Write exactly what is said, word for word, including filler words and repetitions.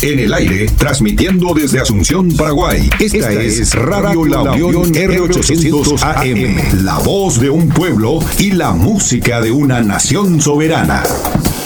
En el aire, transmitiendo desde Asunción, Paraguay. Esta, Esta es, es Radio La Unión R ochocientos A M, la voz de un pueblo y la música de una nación soberana.